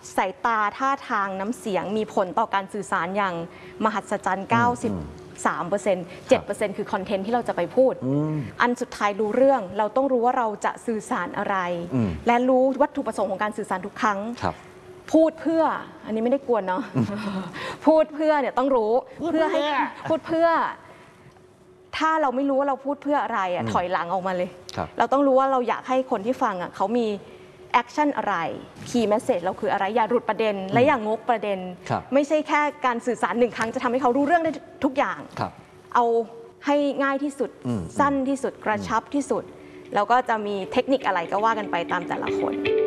สายตาท่าทางน้ำเสียงมีผลต่อการสื่อสารอย่างมหัศจรรย์93% 7% คือคอนเทนต์ที่เราจะไปพูดอันสุดท้ายรู้เรื่องเราต้องรู้ว่าเราจะสื่อสารอะไรและรู้วัตถุประสงค์ของการสื่อสารทุกครั้งพูดเพื่ออันนี้ไม่ได้กวนเนาะพูดเพื่อเนี่ยต้องรู้เพื่อให้พูดเพื่อถ้าเราไม่รู้ว่าเราพูดเพื่ออะไรถอยหลังออกมาเลยเราต้องรู้ว่าเราอยากให้คนที่ฟังเขามีแอคชั่นอะไร Key Message เราคืออะไรอย่าหลุดประเด็นและอย่างงกประเด็นไม่ใช่แค่การสื่อสาร1 ครั้งจะทำให้เขารู้เรื่องได้ทุกอย่างเอาให้ง่ายที่สุดสั้นที่สุดกระชับที่สุดแล้วก็จะมีเทคนิคอะไรก็ว่ากันไปตามแต่ละคน